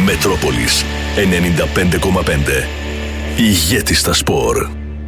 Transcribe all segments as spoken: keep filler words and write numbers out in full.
Μετρόπολης ενενήντα πέντε κόμμα πέντε. Ηγέτης στα σπορ.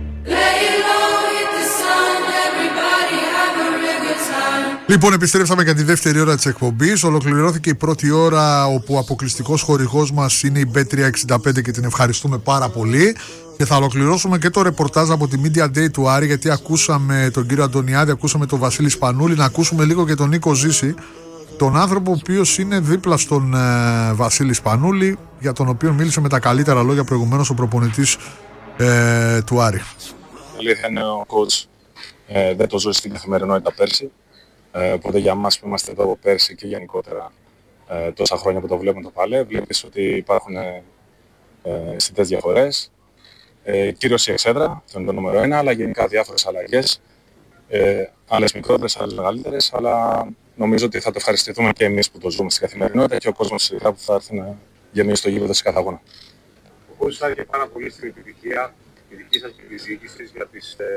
Λοιπόν, επιστρέψαμε για τη δεύτερη ώρα της εκπομπής. Ολοκληρώθηκε η πρώτη ώρα, όπου ο αποκλειστικός χορηγός μας είναι η μπι τριακόσια εξήντα πέντε και την ευχαριστούμε πάρα πολύ. Και θα ολοκληρώσουμε και το ρεπορτάζ από τη Media Day του Άρη, γιατί ακούσαμε τον κύριο Αντωνιάδη, ακούσαμε τον Βασίλη Σπανούλη, να ακούσουμε λίγο και τον Νίκο Ζήση, τον άνθρωπο ο οποίος είναι δίπλα στον ε, Βασίλη Σπανούλη, για τον οποίο μίλησε με τα καλύτερα λόγια προηγουμένως ο προπονητής ε, του Άρη. Αλήθεια είναι, ο coach ε, δεν το ζούσε στην καθημερινότητα πέρσι. Ε, οπότε για μας που είμαστε εδώ πέρσι και γενικότερα ε, τόσα χρόνια που το βλέπουμε το παλέ, βλέπεις ότι υπάρχουν ε, αισθητές διαφορές. Ε, κυρίως η εξέδρα, αυτό είναι το νούμερο ένα, αλλά γενικά διάφορες αλλαγές. Ε, άλλες μικρότερες, άλλες μεγαλύτερες, αλλά νομίζω ότι θα το ευχαριστηθούμε και εμείς που το ζούμε στην καθημερινότητα και ο κόσμος που θα έρθει να γεμίσει το γήπεδο σε κάθε αγώνα. Ο κόσμος θα είχε πάρα πολύ στην επιτυχία, η δική σας και τη δική σας για τις, ε,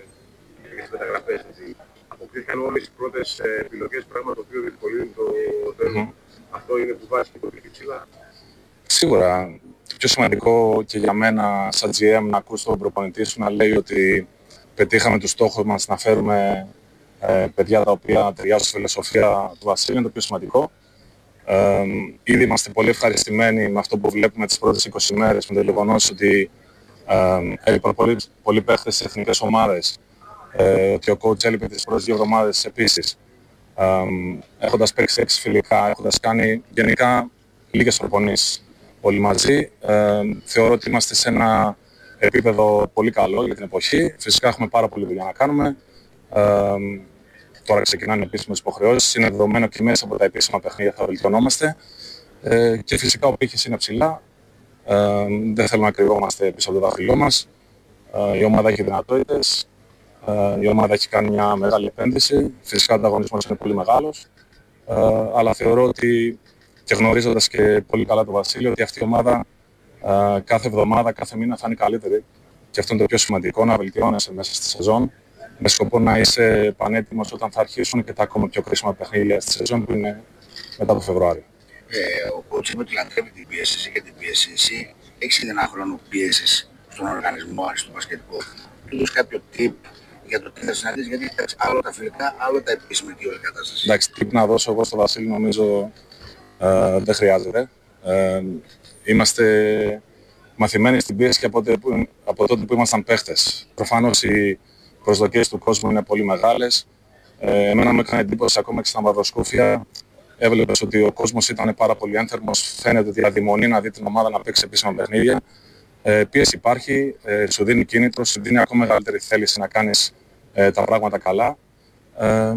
για τις μεταγραφές. Αποκτήθηκαν όλες οι πρώτες ε, επιλογές, πράγμα το οποίο διευκολύνει το θέμα. Mm-hmm. Αυτό είναι που βάζει και το πιο ψηλά. Σίγουρα. Το πιο σημαντικό και για μένα σαν τζι εμ να ακούς τον προπονητή σου να λέει ότι πετύχαμε τους στόχους μας να φέρουμε ε, παιδιά τα οποία ταιριάζουν στη φιλοσοφία του Βασίλη, είναι το πιο σημαντικό. Ε, ήδη είμαστε πολύ ευχαριστημένοι με αυτό που βλέπουμε τις πρώτες είκοσι μέρες, με το γεγονός ότι ε, έλειπαν πολλοί, πολλοί παίχτες στις εθνικές ομάδες, ε, ότι ο coach έλειπε τις πρώτες δύο εβδομάδες επίσης. Ε, έχοντας παίξει έξι φιλικά, έχοντας κάνει γενικά λίγες προπονήσεις όλοι μαζί, ε, θεωρώ ότι είμαστε σε ένα επίπεδο πολύ καλό για την εποχή. Φυσικά έχουμε πάρα πολύ δουλειά να κάνουμε. Ε, τώρα ξεκινάνε επίσημες υποχρεώσεις. Είναι δεδομένο και μέσα από τα επίσημα παιχνίδια θα βελτιωνόμαστε. Ε, και φυσικά ο πύχης είναι ψηλά. Ε, δεν θέλουμε να κρυβόμαστε πίσω από το δάχτυλό μας. Ε, η ομάδα έχει δυνατότητες. Ε, η ομάδα έχει κάνει μια μεγάλη επένδυση. Φυσικά ο ανταγωνισμός είναι πολύ μεγάλος. Ε, αλλά θεωρώ ότι, και γνωρίζοντας και πολύ καλά τον Βασίλειο, ότι αυτή η ομάδα Uh, κάθε εβδομάδα, κάθε μήνα θα είναι καλύτερη. Και αυτό είναι το πιο σημαντικό, να βελτιώνεσαι μέσα στη σεζόν, με σκοπό να είσαι πανέτοιμος όταν θα αρχίσουν και τα ακόμα πιο κρίσιμα παιχνίδια στη σεζόν που είναι μετά το Φεβρουάριο. Ε, ο coach είπε ότι λατρεύει την πίεση, εσύ και την πίεση. Εσύ έχεις ήδη ένα χρόνο πίεσης στον οργανισμό, αν στο μπασκετικό. Του δώσεις κάποιο tip για το τι θα συναντήσεις, γιατί εντάξει, άλλο τα φιλικά, άλλο τα επίσημα και όλη η κατάσταση. Εντάξει, tip να δώσω εγώ στο Βασίλη νομίζω uh, δεν χρειάζεται. Uh, Είμαστε μαθημένοι στην πίεση και από, από τότε που ήμασταν παίχτες. Προφανώς οι προσδοκίες του κόσμου είναι πολύ μεγάλες. Ε, εμένα μου έκανε εντύπωση ακόμα και στα μαυροσκούφια. Έβλεπες ότι ο κόσμος ήταν πάρα πολύ ένθερμος. Φαίνεται ότι αδειμονεί να δει την ομάδα να παίξει επίσημα παιχνίδια. Ε, πίεση υπάρχει, ε, σου δίνει κίνητρο, σου δίνει ακόμα μεγαλύτερη θέληση να κάνεις ε, τα πράγματα καλά. Ε,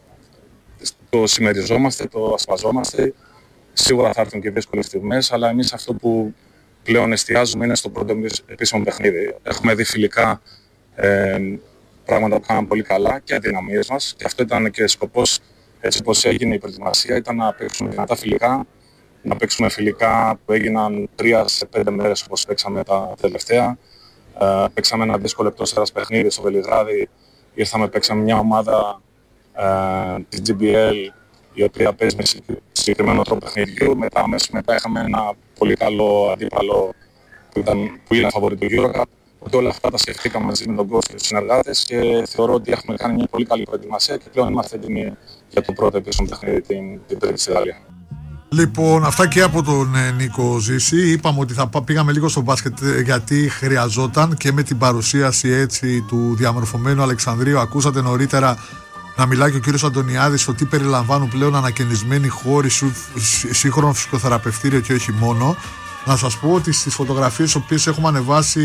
το συμμεριζόμαστε, το ασπαζόμαστε. Σίγουρα θα έρθουν και δύσκολες στιγμές, αλλά εμείς αυτό που πλέον εστιάζουμε είναι στο πρώτο επίσημο παιχνίδι. Έχουμε δει φιλικά ε, πράγματα που κάναμε πολύ καλά και αδυναμίες μας, και αυτό ήταν και σκοπός, έτσι όπως έγινε η προετοιμασία, ήταν να παίξουμε δυνατά φιλικά, να παίξουμε φιλικά που έγιναν τρία σε πέντε μέρες όπως παίξαμε τα τελευταία. Ε, παίξαμε ένα δύσκολο εκτός έδρας παιχνίδι στο Βελιγράδι, ήρθαμε, παίξαμε μια ομάδα ε, της τζι μπι ελ, η οποία παίζει με συγκεκριμένο τρόπο παιχνιδιού. Μετά, αμέσως μετά είχαμε ένα πολύ καλό αντίπαλο που ήταν, που ήταν φαβορί του EuroCup. Οπότε όλα αυτά τα σκεφτήκαμε μαζί με τον κόσμο και τους συνεργάτες και θεωρώ ότι έχουμε κάνει μια πολύ καλή προετοιμασία και πλέον είμαστε έτοιμοι για το πρώτο επίσημο παιχνίδι την, την Τρίτη στη Γαλλία. Λοιπόν, αυτά και από τον ε, Νίκο Ζήση. Είπαμε ότι θα πήγαμε λίγο στο μπάσκετ γιατί χρειαζόταν, και με την παρουσίαση έτσι του διαμορφωμένου Αλεξανδρίου. Ακούσατε νωρίτερα να μιλάει και ο κύριος Αντωνιάδης ότι περιλαμβάνουν πλέον ανακαινισμένοι χώροι, σύγχρονο φυσικοθεραπευτήριο και όχι μόνο. Να σας πω ότι στις φωτογραφίες τις οποίες έχουμε ανεβάσει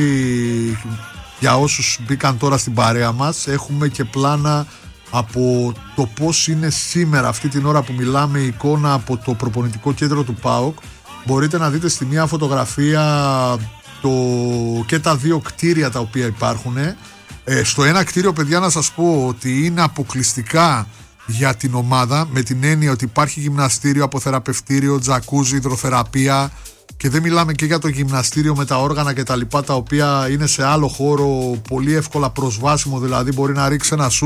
για όσους μπήκαν τώρα στην παρέα μας, έχουμε και πλάνα από το πώς είναι σήμερα αυτή την ώρα που μιλάμε, η εικόνα από το προπονητικό κέντρο του ΠΑΟΚ. Μπορείτε να δείτε στη μία φωτογραφία το, και τα δύο κτίρια τα οποία υπάρχουν. Ε, στο ένα κτίριο, παιδιά, να σας πω ότι είναι αποκλειστικά για την ομάδα, με την έννοια ότι υπάρχει γυμναστήριο, αποθεραπευτήριο, τζακούζι, υδροθεραπεία, και δεν μιλάμε και για το γυμναστήριο με τα όργανα και τα λοιπά, τα οποία είναι σε άλλο χώρο πολύ εύκολα προσβάσιμο, δηλαδή μπορεί να ρίξει ένα σουτ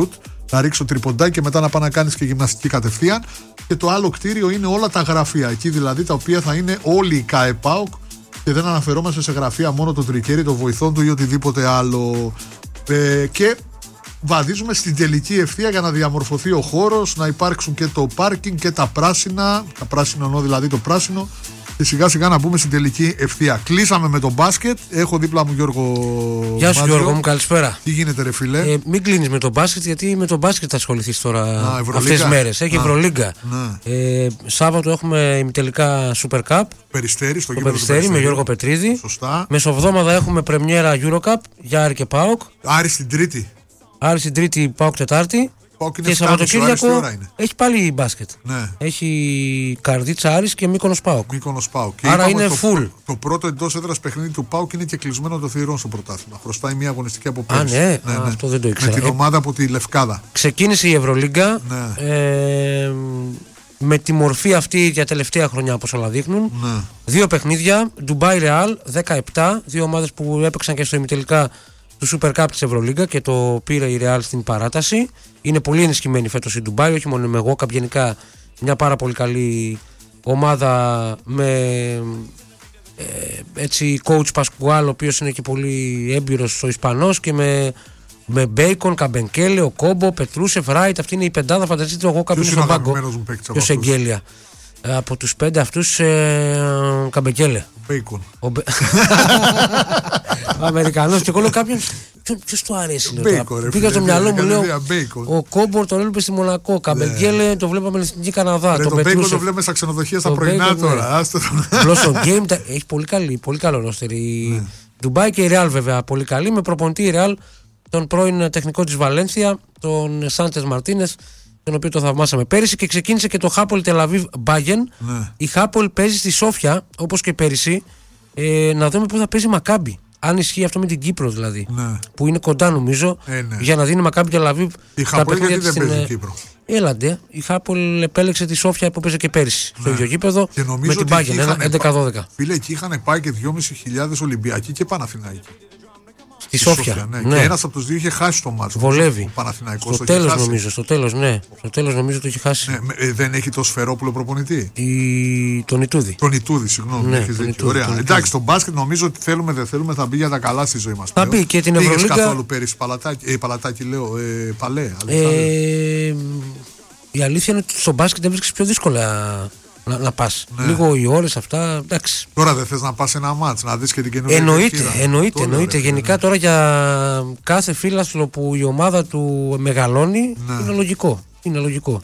να ρίξω τριποντάκι και μετά να πάει να κάνεις και γυμναστική κατευθείαν. Και το άλλο κτίριο είναι όλα τα γραφεία. Εκεί δηλαδή τα οποία θα είναι όλοι οι ΚΑΕ ΠΑΟΚ και δεν αναφερόμαστε σε γραφεία μόνο το Τρικέρι, το βοηθών του ή οτιδήποτε άλλο. Ε, και βαδίζουμε στην τελική ευθεία για να διαμορφωθεί ο χώρος, να υπάρξουν και το πάρκινγκ και τα πράσινα. Τα πράσινα εννοώ δηλαδή το πράσινο. Και σιγά σιγά να μπούμε στην τελική ευθεία. Κλείσαμε με το μπάσκετ. Έχω δίπλα μου Γιώργο. Γεια σου, Γιώργο μου, καλησπέρα. Τι γίνεται, ρε φίλε? Ε, μην κλείνεις με το μπάσκετ, γιατί με το μπάσκετ θα ασχοληθείς τώρα αυτές τις μέρες. Έχει Ευρωλίγκα. Ε, Σάββατο έχουμε ημιτελικά Super Cup. Περιστέρι, στο το Περιστέρι με Γιώργο Πετρίδη. Σωστά. Μεσοβδόμαδα έχουμε πρεμιέρα Eurocup για Άρη και ΠΑΟΚ. Άρη στην Τρίτη. Άρη στην Τρίτη, ΠΑΟΚ Τετάρτη. Και Σαββατοκύριακο έχει πάλι μπάσκετ. Ναι. Έχει Καρδίτσα Άρης και Μύκονος ΠΑΟΚ. Μύκονος ΠΑΟΚ. Άρα είναι το, full. Το πρώτο εντός έδρας παιχνίδι του ΠΑΟΚ είναι και κλεισμένο το θηρόν στο πρωτάθλημα. Χρωστάει μια αγωνιστική από πέρυσι. Α, ναι, ναι, ναι. Αυτό δεν το ήξερα. Με την ομάδα από τη Λευκάδα. Ξεκίνησε η Ευρωλίγκα. Ναι. Ε, με τη μορφή αυτή για τελευταία χρονιά, όπως όλα δείχνουν. Ναι. Δύο παιχνίδια. Ντουμπάι Ρεάλ δεκαεπτά. Δύο ομάδες που έπαιξαν και στο ημιτελικά του Super Cup της Ευρωλίγκα και το πήρε η Real στην παράταση. Είναι πολύ ενισχυμένη φέτος η Ντουμπάι, όχι μόνο με εγώ, γενικά μια πάρα πολύ καλή ομάδα με ε, έτσι coach Πασκουάλ, ο οποίος είναι και πολύ έμπειρος ο Ισπανός, και με, με Μπέικον, Καμπενκέλε, ο Κόμπο, Πετρούσεφ, Ράιτ. Αυτή είναι η πεντάδα, φανταστείτε εγώ κάποιος στον πάγκο. Ποιος εγγέλια. Από τους πέντε αυτούς ε, Καμπενκέλε. Μπέικον. Μπε... Ο Αμερικανός. Και εγώ λέω κάποιον. Ποιος του αρέσει, λέω. Πήγα στο μυαλό μου, λέω. Ο Κόμπορ τον έλειπε στη Μονακό. Καμπενκέλε το βλέπαμε στην Εθνική Καναδά. Το Μπέικον το βλέπουμε στα ξενοδοχεία στα πρωινά τώρα. Blossom Game έχει πολύ καλή, πολύ καλό ρόστερ. Η Ντουμπάι και η Ρεάλ βέβαια πολύ καλή. Με προπονητή η Ρεάλ τον πρώην τεχνικό της Βαλένθια, τον Σάντες Μαρτίνες, τον οποίο το θαυμάσαμε πέρυσι, και ξεκίνησε και το Χάπολ Τελαβίβ Μπάγεν. Ναι. Η Χάπολ παίζει στη Σόφια, όπως και πέρυσι. Ε, να δούμε πού θα παίζει η Μακάμπι. Αν ισχύει αυτό με την Κύπρο δηλαδή. Ναι. Που είναι κοντά νομίζω. Ε, ναι. Για να δίνει η Μακάμπι Τελαβίβ. Η Χάπολ γιατί δεν στην... παίζει Κύπρο. Έλαντε. Η Χάπολ επέλεξε τη Σόφια που παίζει και πέρυσι. Ναι. Στο ίδιο γήπεδο. Με την Μπάγεν. έντεκα δώδεκα. Φίλε, εκεί είχαν πάει και δυόμισι χιλιάδες Ολυμπιακοί και Παναθηναϊκοί. Στη Σόφια. Ναι. Ναι. Και ένας από τους δύο είχε χάσει το μάτσο. Βολεύει. Ο στο τέλος νομίζω. Στο τέλος, ναι. Στο τέλος νομίζω το είχε χάσει. Ναι. Ε, δεν έχει το Σφερόπουλο προπονητή. Η... Τον Ιτούδη. Τον Ιτούδη, συγγνώμη. Ναι, έχεις δίκιο. Ωραία. Ιτούδη. Εντάξει, το μπάσκετ νομίζω ότι θέλουμε δεν θέλουμε θα μπει για τα καλά στη ζωή μας. Θα μπει και την Ευρωλίγκα. Πήγες καθόλου πέρυσι παλατάκι, ε, παλατάκι λέω, ε, παλέ. Ε, η αλήθεια είναι ότι στο μπάσκετ έβρισκες πιο δύσκολα να, να πας. Ναι. Λίγο οι ώρες αυτά, εντάξει. Τώρα δεν θες να πας ένα μάτς, να δεις και την καινούργια. Εννοείται, ευκαιρία. εννοείται, εννοείται. Ρε, Γενικά ναι. Τώρα για κάθε φίλαθλο που η ομάδα του μεγαλώνει, ναι. είναι λογικό. Είναι λογικό.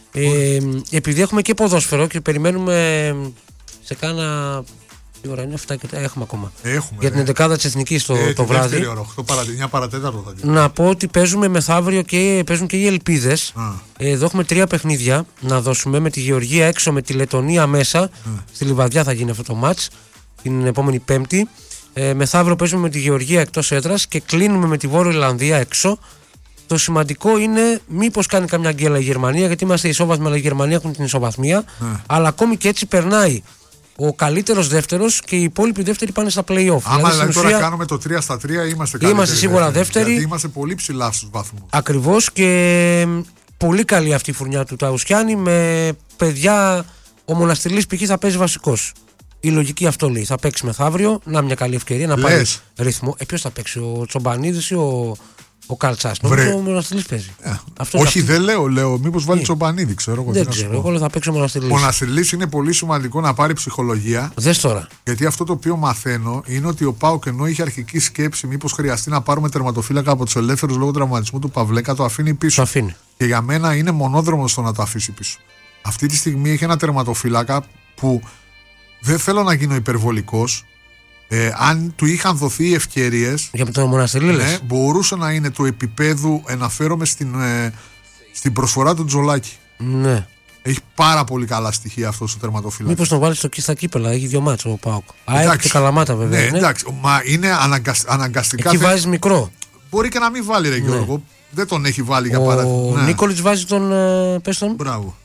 Ε, επειδή έχουμε και ποδόσφαιρο και περιμένουμε σε κάνα... Τι ώρα είναι, αυτά και τα έχουμε ακόμα. Έχουμε, για την εντεκάδα της Εθνικής το, ε, το βράδυ. Ώρα, οκτώ παρα τέταρτο θα να πω ότι παίζουμε μεθαύριο και παίζουν και οι Ελπίδες. Ε, εδώ έχουμε τρία παιχνίδια να δώσουμε, με τη Γεωργία έξω, με τη Λετωνία μέσα. Α. Στη Λιβαδιά θα γίνει αυτό το μάτς την επόμενη Πέμπτη. Ε, μεθαύριο παίζουμε με τη Γεωργία εκτός έδρας και κλείνουμε με τη Βόρεια Ιρλανδία έξω. Το σημαντικό είναι μήπως κάνει καμιά γκέλα η Γερμανία, γιατί είμαστε ισόβαθμοι, αλλά η Γερμανία έχουν την ισοβαθμία. Α. Αλλά ακόμη και έτσι περνάει ο καλύτερος δεύτερος και οι υπόλοιποι δεύτεροι πάνε στα play-off. Άμα δηλαδή, δηλαδή ουσία, τώρα κάνουμε το τρία στα τρία είμαστε καλύτεροι. Είμαστε σίγουρα δεύτεροι. Γιατί είμαστε πολύ ψηλά στους βαθμούς. Ακριβώς, και πολύ καλή αυτή η φουρνιά του Ταουσιάννη. Με παιδιά, ο Μοναστηλής π.χ. θα παίζει βασικός. Η λογική αυτό λέει. Θα παίξει μεθαύριο, να μια καλή ευκαιρία να πάρει ρυθμό. Ε, ποιος θα παίξει, ο Τσομπανίδης ή ο. Ο Καλτσάς, νομίζω ο Μοναστηλής παίζει. Yeah. Όχι, δεν λέω, λέω. Μήπως βάλει Τσομπανίδη, ξέρω εγώ. Δεν ξέρω, εγώ θα παίξει ο Μοναστηλής. Ο Μοναστηλής είναι πολύ σημαντικό να πάρει ψυχολογία. Δες τώρα. Γιατί αυτό το οποίο μαθαίνω είναι ότι ο ΠΑΟΚ, ενώ είχε αρχική σκέψη μήπως χρειαστεί να πάρουμε τερματοφύλακα από τους ελεύθερους λόγω τραυματισμού του Παυλέκα, το αφήνει πίσω. Το αφήνει. Και για μένα είναι μονόδρομος στο να το αφήσει πίσω. Αυτή τη στιγμή έχει ένα τερματοφύλακα που δεν θέλω να γίνω υπερβολικός. Ε, αν του είχαν δοθεί ευκαιρίες, για τον Μοναστηλή, ναι, μπορούσε να είναι του επίπεδου, αναφέρομαι στην, ε, στην προσφορά του Τζολάκη. Ναι. Έχει πάρα πολύ καλά στοιχεία αυτό ο τερματοφύλακας. Μήπως τον βάλει στο στα κύπελα, έχει δύο μάτσο ο ΠΑΟΚ. ΑΕΚ και Καλαμάτα βέβαια. Ναι, εντάξει, μα είναι αναγκασ, αναγκαστικά. Εκεί θε... βάζει μικρό. Μπορεί και να μην βάλει, ρε Γιώργο. Ναι. Δεν τον έχει βάλει για ο παράδειγμα. Ο ναι. Νίκολιτς βάζει τον. Ε, πες τον. Μπράβο.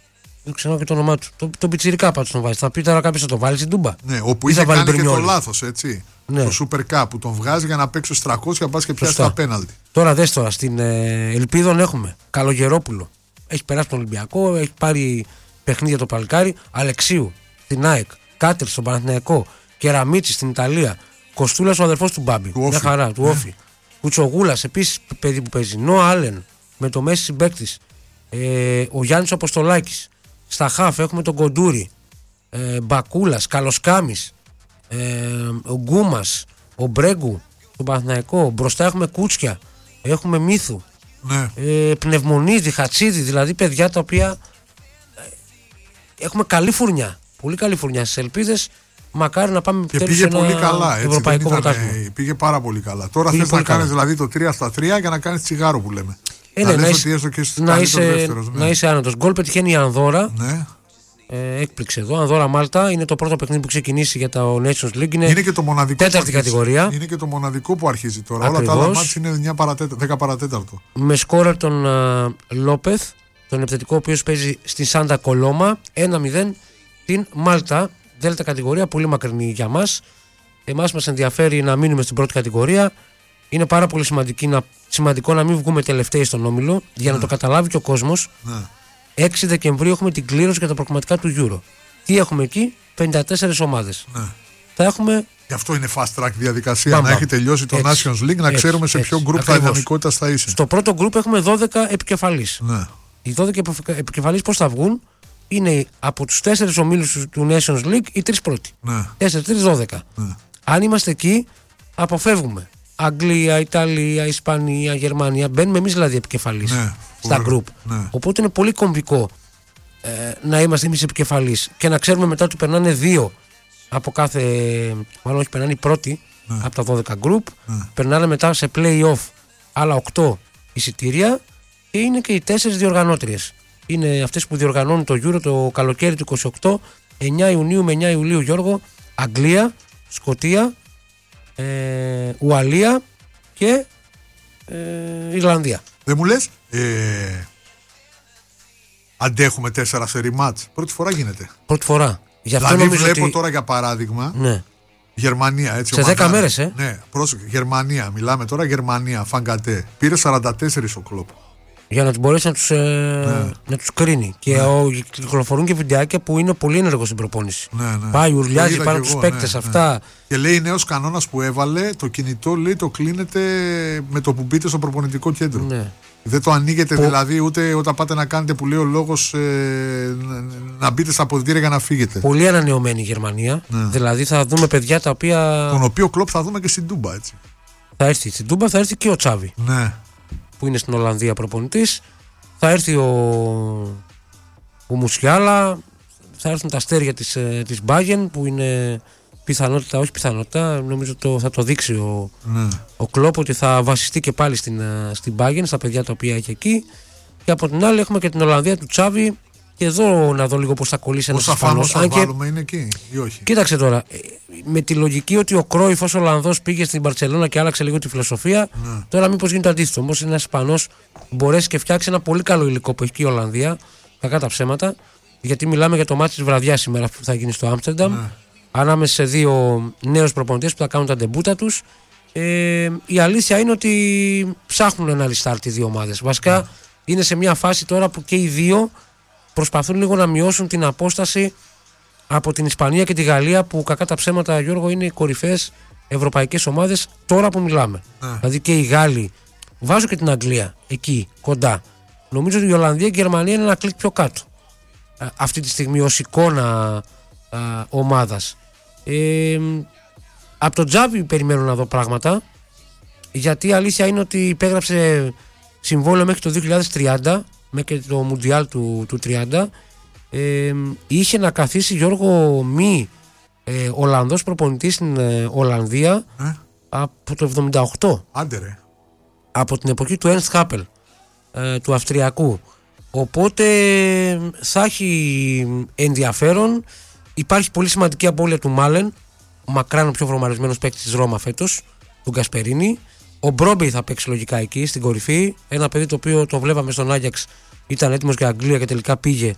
Δεν ξέρω και το όνομά του. Το, το πιτσιρικά πάντως τον βάζει. Θα πει τώρα κάποιος θα το βάλει στην Τούμπα. Ναι, όπου είχε κάνει και το λάθος, έτσι. Ναι. Το Super Cup που τον βγάζει για να παίξει στους τριακόσια πας και πιάσει τα πέναλτι. Τώρα δες τώρα, στην ε, Ελπίδων έχουμε Καλογερόπουλο. Έχει περάσει τον Ολυμπιακό, έχει πάρει παιχνίδια το παλικάρι. Αλεξίου στην ΑΕΚ, Κάτερ στον Παναθηναϊκό, Κεραμίτσι στην Ιταλία, Κοστούλας ο αδερφός του Μπάμπη. Του Μια χαρά, του ναι. Όφη. Κουτσογούλας επίσης παιδί που παίζει. Νόα Άλεν με το Μέση συμπαίκτης. Ε, ο Γιάννης Αποστολάκης. Στα χαφ έχουμε τον Κοντούρη. Ε, Μπακούλας, Καλοσκάμης. Ε, ο Γκούμας, ο Μπρέγκου, τον Παναθηναϊκό. Μπροστά έχουμε Κούτσια, έχουμε Μύθου. Ναι. Ε, Πνευμονίδη, Χατσίδη, δηλαδή παιδιά τα οποία ε, έχουμε καλή φουρνιά. Πολύ καλή φουρνιά στις ελπίδες. Μακάρι να πάμε και πήγε πολύ καλά. Έτσι, ευρωπαϊκό πρωτάθλημα. Πήγε πάρα πολύ καλά. Τώρα θες να κάνεις δηλαδή το τρία στα τρία για να κάνεις τσιγάρο που λέμε. Ε, να ναι, λες να ότι έστω και στους να είσαι, δεύτερος, ναι. να είσαι άνετος. Γκολ πετυχαίνει η Ανδώρα. Ναι. Ε, έκπληξε εδώ. Ανδώρα Μάλτα είναι το πρώτο παιχνίδι που ξεκινήσει για το Nations League. Είναι, είναι και το μοναδικό τέταρτη κατηγορία. Είναι και το μοναδικό που αρχίζει τώρα. Ακριβώς. Όλα τα άλλα μάτς είναι δέκα παρατέταρτο. Με σκόρερ τον uh, Λόπεθ, τον επιθετικό, ο οποίος παίζει στη Σάντα Κολόμα. ένα μηδέν την Μάλτα. Δέλτα κατηγορία, πολύ μακρινή για μας. Εμάς μας ενδιαφέρει να μείνουμε στην πρώτη κατηγορία. Είναι πάρα πολύ να, σημαντικό να μην βγούμε τελευταίοι στον όμιλο, για ναι. να το καταλάβει και ο κόσμος. Ναι. έξι Δεκεμβρίου έχουμε την κλήρωση για τα προκριματικά του Euro. Τι έχουμε εκεί, πενήντα τέσσερις ομάδες. Ναι. Θα έχουμε. Γι' αυτό είναι fast track διαδικασία. Μπαμ, να έχει τελειώσει το έτσι, Nations League, να έτσι, ξέρουμε σε έτσι, ποιο group θα δυναμικότητας θα είσαι. Στο πρώτο group έχουμε δώδεκα επικεφαλείς. Ναι. Οι δώδεκα επικεφαλείς πώς θα βγουν, είναι από τους τέσσερις ομίλους του Nations League οι τρεις πρώτοι. Ναι. τέσσερα τρία δώδεκα. Ναι. Αν είμαστε εκεί, αποφεύγουμε Αγγλία, Ιταλία, Ισπανία, Γερμανία. Μπαίνουμε εμείς δηλαδή επικεφαλείς ναι. στα group. Ναι. Οπότε είναι πολύ κομβικό ε, να είμαστε εμείς επικεφαλείς και να ξέρουμε μετά ότι περνάνε δύο από κάθε. Μάλλον όχι, περνάνε οι πρώτοι ναι. από τα δώδεκα group. Ναι. Περνάνε μετά σε play-off άλλα οκτώ εισιτήρια και είναι και οι τέσσερις διοργανώτριες. Είναι αυτές που διοργανώνουν το Euro το καλοκαίρι του είκοσι οκτώ, εννιά Ιουνίου με εννιά Ιουλίου, Γιώργο. Αγγλία, Σκωτία, ε, Ουαλία και ε, Ιρλανδία. Δεν μου λες ε, αντέχουμε τέσσερα σερί μάτς. Πρώτη φορά γίνεται. Πρώτη φορά. Γι' αυτό δηλαδή βλέπω ότι... τώρα για παράδειγμα ναι. Γερμανία, έτσι. Σε δέκα μέρες, ε. Ναι, πρόσεχε. Γερμανία, μιλάμε τώρα Γερμανία, Φαγκατέ. Πήρε σαράντα τέσσερα ο Κλόπ. Για να μπορέσει να τους, ε, ναι. να τους κρίνει. Και ναι. ο, κυκλοφορούν και βιντεάκια που είναι πολύ ενεργό στην προπόνηση. Ναι, ναι. Πάει, ουρλιάζει πάνω τους παίκτες ναι, αυτά. Ναι. Και λέει νέος κανόνας που έβαλε, το κινητό λέει το κλείνετε με το που μπείτε στο προπονητικό κέντρο. Ναι. Δεν το ανοίγετε που... δηλαδή ούτε όταν πάτε να κάνετε που λέει ο λόγος ε, να μπείτε στα αποδυτήρια για να φύγετε. Πολύ ανανεωμένη η Γερμανία. Ναι. Δηλαδή θα δούμε παιδιά τα οποία. Τον οποίο Κλόπ θα δούμε και στην Τούμπα, έτσι. Θα έρθει στην Τούμπα, θα έρθει και ο Τσάβη. Ναι. Που είναι στην Ολλανδία προπονητής. Θα έρθει ο, ο Μουσιάλα. Θα έρθουν τα αστέρια της, της Bayern που είναι πιθανότητα, όχι πιθανότητα, νομίζω το, θα το δείξει ο, ναι. ο Κλόπ ότι θα βασιστεί και πάλι στην, στην Bayern, στα παιδιά τα οποία έχει εκεί. Και από την άλλη έχουμε και την Ολλανδία του Τσάβη. Και εδώ να δω λίγο πώς θα κολλήσει ένας Ισπανός. Αν και βάλουμε είναι εκεί ή όχι. Κοίταξε τώρα, με τη λογική ότι ο Κρόιφ ως Ολλανδός πήγε στην Μπαρτσελώνα και άλλαξε λίγο τη φιλοσοφία, ναι. τώρα μήπως γίνει το αντίθετο. Όμως ένας Ισπανός μπορέσει και φτιάξει ένα πολύ καλό υλικό που έχει και η Ολλανδία, κακά τα ψέματα, γιατί μιλάμε για το μάτι της βραδιάς σήμερα που θα γίνει στο Άμστερνταμ, ναι. ανάμεσα σε δύο νέους προπονητές που θα κάνουν τα ντεμπούτα τους. Ε, η αλήθεια είναι ότι ψάχνουν ένα restart οι δύο ομάδες. Βασικά ναι. είναι σε μια φάση τώρα που και οι δύο προσπαθούν λίγο να μειώσουν την απόσταση από την Ισπανία και τη Γαλλία που κακά τα ψέματα, Γιώργο, είναι οι κορυφαίες ευρωπαϊκές ομάδες τώρα που μιλάμε. Ναι. Δηλαδή και οι Γάλλοι, βάζω και την Αγγλία εκεί κοντά. Νομίζω ότι η Ολλανδία και η Γερμανία είναι ένα κλικ πιο κάτω α, αυτή τη στιγμή ως εικόνα α, ομάδας. Ε, από τον Τζάβι περιμένω να δω πράγματα, γιατί η αλήθεια είναι ότι υπέγραψε συμβόλαιο μέχρι το δύο χιλιάδες τριάντα, μέχρι το Μουντιάλ του, του τριάντα. Ε, είχε να καθίσει, Γιώργο, μη ε, Ολλανδός προπονητής στην ε, Ολλανδία ε? από το εβδομήντα οκτώ. Άντε ρε. Από την εποχή του Ernst Happel, ε, του Αυστριακού. Οπότε θα έχει ενδιαφέρον. Υπάρχει πολύ σημαντική απώλεια του Μάλεν, μακράν ο πιο βρωμαρισμένος παίκτης της Ρώμα φέτος, του Γκασπερίνη. Ο Μπρόμπι θα παίξει λογικά εκεί στην κορυφή. Ένα παιδί το οποίο το βλέπαμε στον Άγιαξ, ήταν έτοιμος για Αγγλία και τελικά πήγε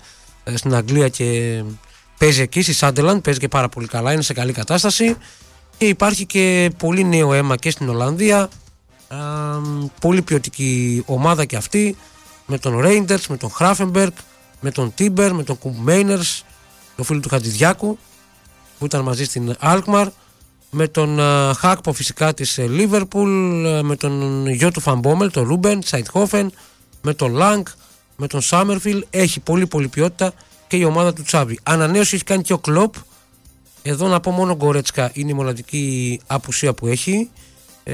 στην Αγγλία και παίζει εκεί στη Sunderland, παίζει και πάρα πολύ καλά, είναι σε καλή κατάσταση. Και υπάρχει και πολύ νέο αίμα και στην Ολλανδία, α, πολύ ποιοτική ομάδα και αυτή, με τον Reinders, με τον Gravenberch, με τον Τίμπερ, με τον Κουμπ-Μέινερς, το φίλο του Χατζηδιάκου που ήταν μαζί στην Alkmaar, με τον uh, Χάκπο φυσικά της Liverpool, uh, με τον γιο του Φαμπόμελ, τον Ρούμπεν, Σαϊτχόφεν, με τον Λάγκ, με τον Σάμερφιλ. Έχει πολύ πολύ ποιότητα και η ομάδα του Τσάβη. Ανανέωση έχει κάνει και ο Κλοπ. Εδώ να πω μόνο Γκορέτσκα είναι η μοναδική απουσία που έχει. Ε,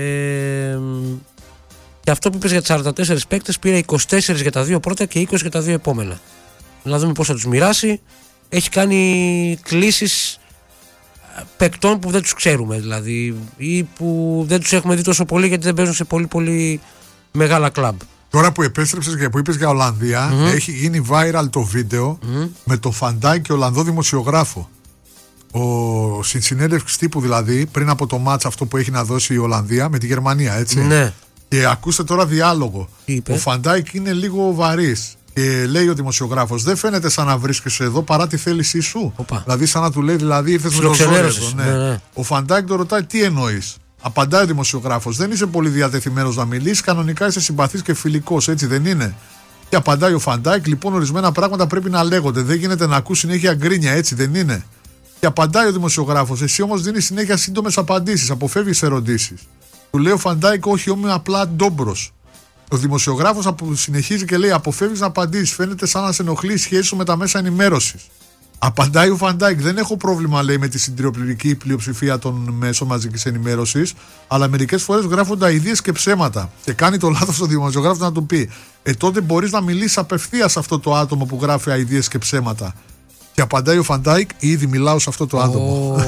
και αυτό που είπες για τις σαράντα τέσσερις παίκτες, πήρε είκοσι τέσσερα για τα δύο πρώτα και είκοσι για τα δύο επόμενα. Να δούμε πώς θα τους μοιράσει. Έχει κάνει κλήσεις παικτών που δεν τους ξέρουμε δηλαδή, ή που δεν τους έχουμε δει τόσο πολύ γιατί δεν παίζουν σε πολύ πολύ μεγάλα κλαμπ. Τώρα που επέστρεψες και που είπες για Ολλανδία, mm-hmm. έχει γίνει viral το βίντεο mm-hmm. με τον Φαντάικ και Ολλανδό δημοσιογράφο. Ο συνσυνέντευξης τύπου δηλαδή, πριν από το μάτς αυτό που έχει να δώσει η Ολλανδία με τη Γερμανία, έτσι. Ναι. Και ακούστε τώρα διάλογο. Είπε. Ο Φαντάικ είναι λίγο βαρύς. Και λέει ο δημοσιογράφος, δεν φαίνεται σαν να βρίσκεσαι εδώ παρά τη θέλησή σου. Οπα. Δηλαδή, σαν να του λέει, δηλαδή ήρθες με το ζόρι εδώ. Ναι. Ναι, ναι. Ο Φαντάικ το ρωτάει, τι εννοείς. Απαντάει ο δημοσιογράφος, δεν είσαι πολύ διατεθειμένος να μιλήσεις. Κανονικά είσαι συμπαθής και φιλικός, έτσι δεν είναι. Και απαντάει ο Φαντάικ, λοιπόν, ορισμένα πράγματα πρέπει να λέγονται. Δεν γίνεται να ακούς συνέχεια γκρίνια, έτσι δεν είναι. Και απαντάει ο δημοσιογράφος, εσύ όμως δίνεις συνέχεια σύντομες απαντήσεις, αποφεύγεις ερωτήσεις. Του λέει ο Φαντάικ, όχι, είμαι απλά ντόμπρος. Ο δημοσιογράφος συνεχίζει και λέει: αποφεύγεις να απαντήσεις. Φαίνεται σαν να σε ενοχλεί η σχέση σου με τα μέσα ενημέρωσης. Απαντάει ο Φαντάικ: δεν έχω πρόβλημα, λέει, με τη συντριοπληκτική πλειοψηφία των μέσων μαζικής ενημέρωσης, αλλά μερικές φορές γράφονται αηδίες και ψέματα. Και κάνει το λάθος ο δημοσιογράφος να του πει: ε, τότε μπορείς να μιλήσεις απευθείας σε αυτό το άτομο που γράφει αηδίες και ψέματα. Και απαντάει ο Φαντάικ: ήδη μιλάω σε αυτό το άτομο.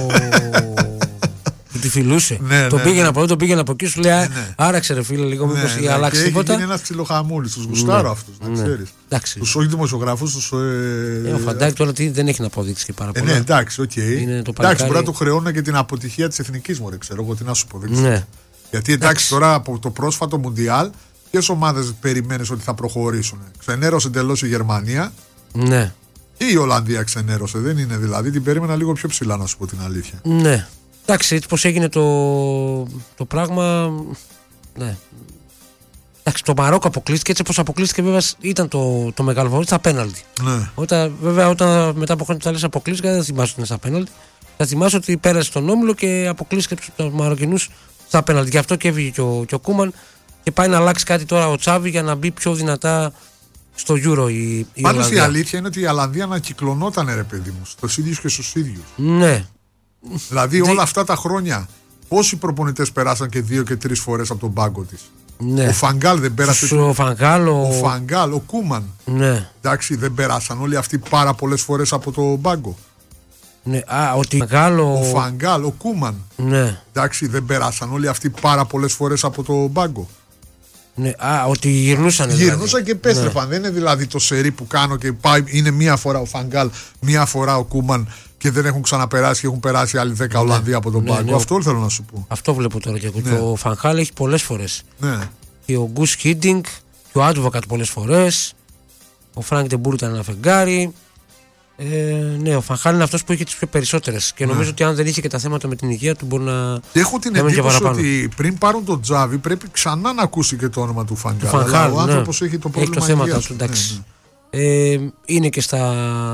Που τη φιλούσε. Ναι, το ναι, πήγαινε ναι. από εδώ, το πήγαινε από εκεί, σου λέει: ναι. άραξε ρε φίλε, λίγο μήπως ναι, ή ναι, αλλάξει τίποτα. Είναι ένας ξυλοχαμούλης, τους γουστάρω ναι. αυτούς, να ναι. ξέρεις. Εντάξει. Τους όχι δημοσιογράφους, τους. Ε, ε, ο Φαντάικ τώρα τι, δεν έχει να αποδείξει και πάρα ε, πολλά. ναι, εντάξει, οκ. Okay. Εντάξει, παλικάρι... μπορεί να το χρεώνουν και την αποτυχία της εθνικής μου, ξέρω εγώ τι να σου πω. Δεν ξέρω. Ναι. Γιατί εντάξει, εντάξει, τώρα από το πρόσφατο Μουντιάλ, ποιες ομάδες περιμένεις ότι θα προχωρήσουν. Ξενέρωσε εντελώς η Γερμανία. Ναι. Και η Ολλανδία ξενέρωσε, δεν είναι δηλαδή. Την περίμενα λίγο πιο ψηλά, να σου πω την αλήθεια. Ναι. Εντάξει, έτσι πως έγινε το, το πράγμα. Ναι. Εντάξει, το Μαρόκο αποκλείστηκε, έτσι πως αποκλείστηκε βέβαια ήταν το, το μεγάλο βόλιο στα πέναλτι. Ναι. Όταν, βέβαια, όταν μετά από χρόνια τα λες αποκλείστηκε, δεν θα θυμάσαι ότι είναι στα πέναλτι. Θα θυμάσαι ότι πέρασε τον όμιλο και αποκλείστηκε τους Μαροκινούς στα πέναλτι. Γι' αυτό και έβγαινε και ο, και ο Κούμαν και πάει να αλλάξει κάτι τώρα ο Τσάβη για να μπει πιο δυνατά στο Euro η, η Πάντως Ολλανδία. η αλήθεια είναι ότι η Ολλανδία ανακυκλωνόταν, ρε παιδί μου, στους ίδιους και στους ίδιους. Ναι. Δηλαδή όλα αυτά τα χρόνια πόσοι προπονητές περάσαν και δύο και τρεις φορές από τον πάγκο της. Ναι. Ο Φαγκάλ δεν πέρασε. Ο Φαγκάλ, ο... ο Φαγκάλ, ο Κούμαν. Ναι. Εντάξει, δεν περάσαν όλοι αυτοί πάρα πολλές φορές από τον πάγκο. Ναι. Α, ότι... Φαγκάλ, ο... ο Φαγκάλ, ο Κούμαν. Ναι. Εντάξει, δεν περάσαν όλοι αυτοί πάρα πολλές φορές από τον πάγκο. Ναι. Α, ότι γυρνούσαν. Γυρνούσαν δηλαδή. και επέστρεφαν. Ναι. Δεν είναι δηλαδή το σερί που κάνω και πάει. Είναι μία φορά ο Φαγκάλ, μία φορά ο Κούμαν και δεν έχουν ξαναπεράσει και έχουν περάσει άλλοι δέκα ναι. Ολλανδοί από τον ναι, πάγκο. Ναι. Αυτό θέλω να σου πω. Αυτό βλέπω τώρα και εγώ. Ναι. Και ο Φανχάλ έχει πολλές φορές. Ναι. Και ο Γκους Χίντινγκ και ο Άντβοκατ πολλές φορές. Ο Φρανκ Ντεμπούρ ήταν ένα φεγγάρι. Ε, ναι, ο Φανχάλ είναι αυτός που είχε τις πιο περισσότερες. Και νομίζω ναι. ότι αν δεν είχε και τα θέματα με την υγεία του μπορεί να. Και έχω την εντύπωση ότι πριν πάρουν τον Τζάβι πρέπει ξανά να ακούσει και το όνομα του Φανχάλ. Φανχάλ, ο άνθρωπος ναι. έχει το πρόβλημα. Έχει το θέμα του. Εντάξει. Ναι, ναι. Ε, είναι και στα.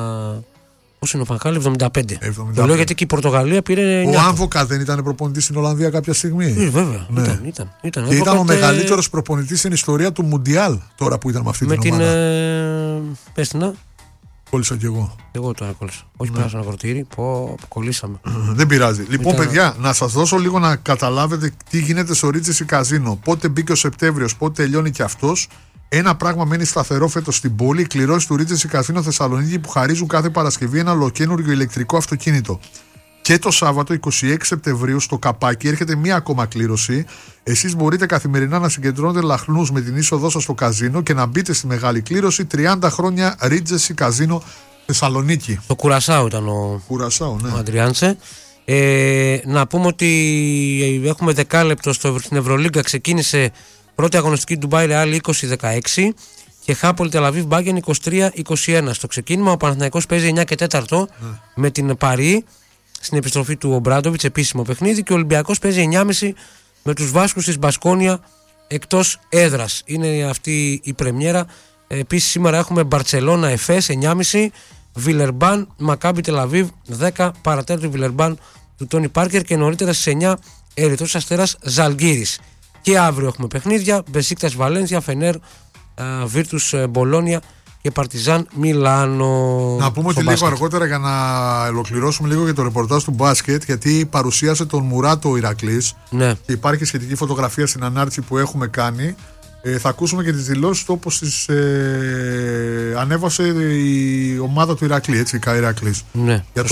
Πώς είναι ο Φανχάλ, εβδομήντα πέντε. εβδομήντα πέντε. Το λέω γιατί και η Πορτογαλία πήρε. Ο Άμβοκα δεν ήταν προπονητής στην Ολλανδία κάποια στιγμή. Ε, βέβαια. Ναι. Ήταν, ήταν, ήταν. Και ήταν ο μεγαλύτερος προπονητής στην ιστορία του Μουντιάλ τώρα που ήταν με αυτή με την ομάδα. Ε... Πες την, να. Κόλλησα κι εγώ. Εγώ τώρα κόλλησα. Όχι ναι. πέρασε ένα κορτήρι. Πω, κολλήσαμε. Δεν πειράζει. Λοιπόν, ήταν... παιδιά, να σας δώσω λίγο να καταλάβετε τι γίνεται στο Regency Casino. Πότε μπήκε ο Σεπτέμβριος, πότε τελειώνει κι αυτός. Ένα πράγμα μένει σταθερό φέτος στην πόλη: οι κληρώσεις του Regency Casino Θεσσαλονίκη που χαρίζουν κάθε Παρασκευή ένα ολοκαίνουργιο ηλεκτρικό αυτοκίνητο. Και το Σάββατο είκοσι έξι Σεπτεμβρίου στο Καπάκι έρχεται μία ακόμα κλήρωση. Εσείς μπορείτε καθημερινά να συγκεντρώνετε λαχνούς με την είσοδό σας στο καζίνο και να μπείτε στη μεγάλη κλήρωση τριάντα χρόνια Regency Casino Θεσσαλονίκη. Το Κουρασάου ήταν ο, Κουρασάου, ναι. ο Αντριάντσε. Ε, να πούμε ότι έχουμε δεκάλεπτο στο, στην Ευρωλίγκα. Ξεκίνησε πρώτη αγωνιστική του Ντουμπάι Ρεάλ είκοσι δεκαέξι και Χάπολ Τελαβίβ Μπάγεν είκοσι τρία είκοσι ένα. Στο ξεκίνημα ο Παναθηναϊκός παίζει εννιά και τέσσερα ναι. με την Παρί στην επιστροφή του Ομπράντοβιτς, επίσημο παιχνίδι, και ο Ολυμπιακός παίζει εννιά και μισή με τους Βάσκους της Μπασκόνια εκτός έδρας. Είναι αυτή η πρεμιέρα. Επίσης σήμερα έχουμε Μπαρτσελώνα Εφές εννιά και μισή, Βιλερμπάν Μακάμπι Τελαβίβ δέκα παρατέταρτο Βιλερμπάν του Τόνι Πάρκερ, και νωρίτερα στις εννιά Ερυθρός Αστέρας Ζαλγκύρης. Και αύριο έχουμε παιχνίδια: Μπεσίκτας Βαλένσια, Φενέρ, Βίρτους Μπολόνια και Παρτιζάν Μιλάνο. Να πούμε ότι μπάσκετ. λίγο αργότερα, για να ολοκληρώσουμε λίγο για το ρεπορτάζ του μπάσκετ, γιατί παρουσίασε τον Μουράτο ο Ηρακλής ναι. και υπάρχει σχετική φωτογραφία στην ανάρτηση που έχουμε κάνει. Ε, θα ακούσουμε και τις δηλώσεις του όπως τις ε, ανέβασε η ομάδα του Ηρακλή, έτσι, η Ηρακλής. Ναι. Για το